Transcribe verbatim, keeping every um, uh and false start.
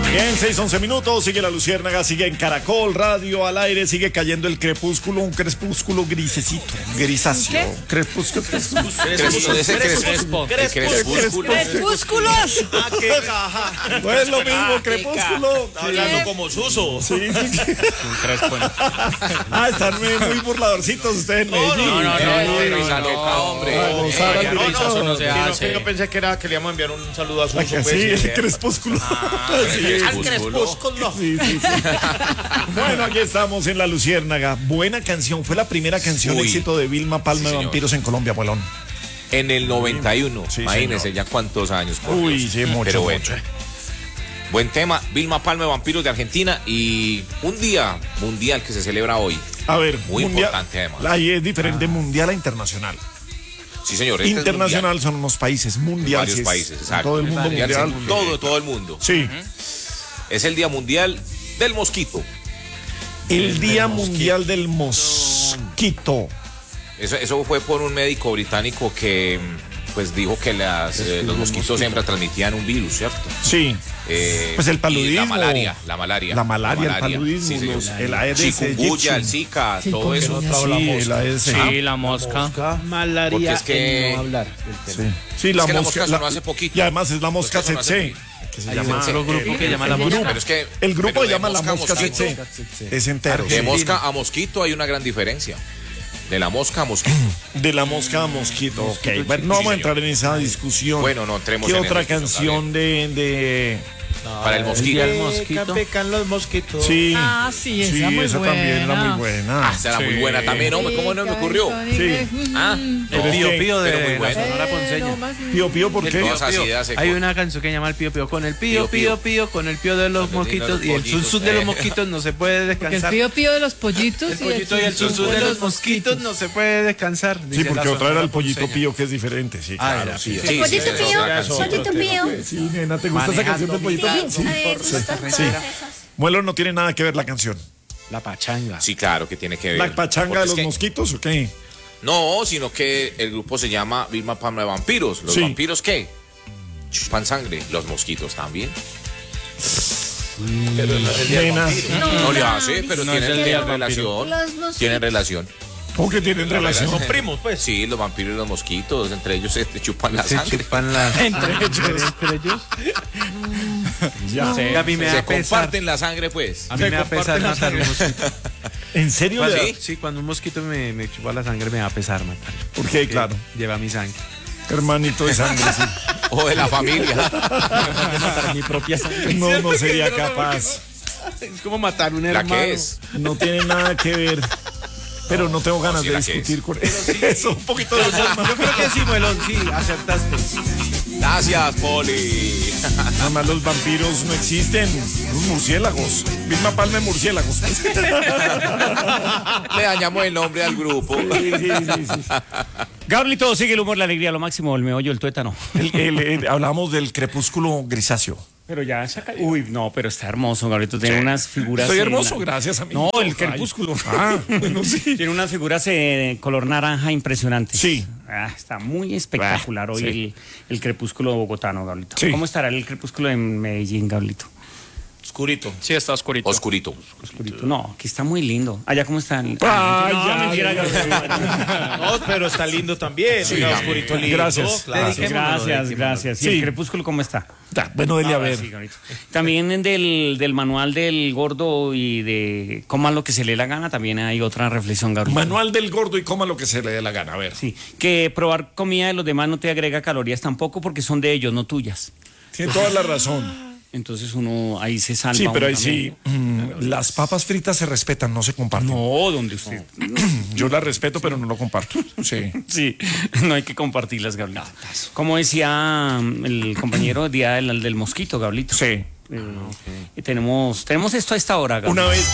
Bien, seis, once minutos, sigue la luciérnaga, sigue en Caracol Radio al aire, sigue cayendo el crepúsculo, un crepúsculo grisecito, grisáceo. ¿Qué? Crepúsculo, crepúsculo. Crepúsculo. Crepúsculos. Ah, qué caja. No es lo mismo, crepúsculo. Está hablando como Suso. Sí, sí. Un crespo. Ah, están muy, muy burladorcitos ustedes en Medellín. no, no, no, risa loca, hombre. Ah, Gonzalo, No, no, Grisado. eso no se Sino hace. que Yo pensé que era que le íbamos a enviar un saludo a Suso. Ah, que sí, el crepúsculo. Sí, Al crepúsculo. sí, sí, sí. Bueno, aquí estamos en La Luciérnaga. Buena canción. Fue la primera canción Uy. éxito de Vilma Palma Sí, de señor. Vampiros en Colombia, abuelón. En el noventa y uno. Sí, Imagínense señor. ya cuántos años. por Uy, Dios. sí, mucho, Pero bueno. mucho. Buen tema. Vilma Palma de Vampiros de Argentina. Y un día mundial que se celebra hoy. A ver, Muy mundial- importante, además. Ahí es diferente mundial a internacional. Sí, señor. este es Internacional mundial. son unos países, mundial. Varios sí es países, exacto. Todo el mundo Mundial, mundial. sí, Todo, todo el mundo. Sí. Es el Día Mundial del Mosquito. El Día Mundial del Mosquito. Eso, eso fue por un médico británico que pues dijo que las, eh, los mosquitos siempre transmitían un virus, ¿cierto? Sí. Eh, Pues el y paludismo. La malaria, la malaria. La malaria, el paludismo, sí, señor. los- el Aedes Chikungunya, el aegypti. Zika, todo eso. Sí, el Aedes Sí, aegypti. la mosca. Malaria Porque es que- en no hablar. Sí, sí, la Es que la mosca. mosca sonó hace poquito. Y además es la mosca Pues eso no hace tsetse. poquito. Que se Hay llama- otro grupo eh, que el- llama la el mosca. grupo- Pero es que El grupo pero se de llama la mosca a mosca mosquito, tsetse. Es entero. De sí. mosca a mosquito hay una gran diferencia. De la mosca a mosquito. De la mosca a mosquito. Ok, bueno, no Sí, vamos a señor. entrar en esa discusión. Bueno, no entremos ¿Qué en otra esa discusión, canción de, de... Para el mosquito. El mosquito. Pecan los mosquitos. Sí, Ah, sí, esa sí, muy esa buena. también era muy buena. Ah, esa era muy buena también, hombre. ¿Cómo no me ocurrió? Sí. Ah, Pero no, es Pío que- Pío de pero muy la bueno. Sonora Ponceña. Pío Pío, ¿por qué? Todas esas ideas se Hay co- una canción que llama el Pío Pío. Con el Pío, Pío Pío. Pío Pío, con el Pío de los Con el Pío de mosquitos los y el pollitos. zunzun de los Eh. mosquitos no se puede El descansar. pío pío de los pollitos El pollito y el zunzun de los mosquitos no se puede descansar. Sí, dice la porque otra era el Sonora pollito Ponceña. Pío, que es diferente. Sí, Ah, claro. era Sí, Pío. Sí, Pollito sí, pío, otra cosa. pollito pío. Sí, nena, ¿te gusta esa canción del pollito Pío? Sí. Eh, me gustan todas esas. Muelo, no tiene nada que ver la canción. La pachanga. Sí, claro que tiene que ver. ¿La pachanga Porque de es los que- mosquitos o qué? No, sino que el grupo se llama Vilma Palma de Vampiros. ¿Los Sí. vampiros qué? Chupan sangre. Los mosquitos también. Nena, No le hace, pero No es tienen, el día tienen del relación. Los mosquitos. Tienen relación. ¿cómo que tienen relación? Son primos, pues. Sí, los vampiros y los mosquitos. Entre ellos se te chupan la Se sangre. chupan la... Entre ellos. Entre ellos. Ya. Sí. A mí me da Se pesar. comparten la sangre, pues. A mí me da pesar matar un mosquito. ¿En serio? ¿Ah, le da- sí? Sí, cuando un mosquito me, me chupa la sangre me da pesar matar. ¿Por qué? Claro. Lleva mi sangre. Hermanito de sangre, sí. O de la familia. Mi propia sangre. No, no sería capaz. Es como matar un La hermano. que es. No tiene nada que ver. Pero no tengo ganas sí, de la que discutir con eso. Un poquito de Yo creo que sí, Muelón, sí, acertaste. Gracias, Poli. Además, los vampiros no existen. Los murciélagos. Vilma Palma de murciélagos. Le dañamos el nombre al grupo. Sí, sí, sí, sí. Gablito, sigue el humor, la alegría, lo máximo, el meollo, el tuétano. El- el- el- hablábamos del crepúsculo grisáceo. Pero ya se cayó. Uy, no, pero está hermoso, Gablito. Tiene unas figuras. Estoy en hermoso, la- gracias, amigo. No, el Ay. crepúsculo. Ah, bueno, sí. Tiene unas figuras de color naranja impresionantes. Sí. Ah, está muy espectacular Ah, hoy sí. el, el crepúsculo bogotano, Gablito. Sí. ¿Cómo estará el crepúsculo en Medellín, Gablito? Oscurito. Sí, está oscurito. Oscurito. Oscurito. No, aquí está muy lindo. Allá, ¿cómo están? Ah, no, ya, mentira, ya. Gablito. No, pero está lindo también. Sí, Oiga, también. oscurito lindo. Gracias. Claro. Gracias, gracias. ¿Y Sí. el crepúsculo cómo está? Ya, bueno, dele a Ah, ver. sí, Gablito. También del, del manual del gordo y de coma lo que se le dé la gana, también hay otra reflexión, Gablito. Manual del gordo y coma lo que se le dé la gana. A ver. Sí, que probar comida de los demás no te agrega calorías tampoco porque son de ellos, no tuyas. Tiene toda la razón. Entonces uno ahí se salva. Sí, pero uno ahí sí. también. mm, las papas fritas se respetan, no se comparten. No, donde usted. Yo las respeto, pero no lo comparto. Sí. Sí, no hay que compartirlas, Gablito. Como decía mm, el compañero día del, del mosquito, Gablito. Sí. Eh, y tenemos, tenemos esto a esta hora, Gablito. Una vez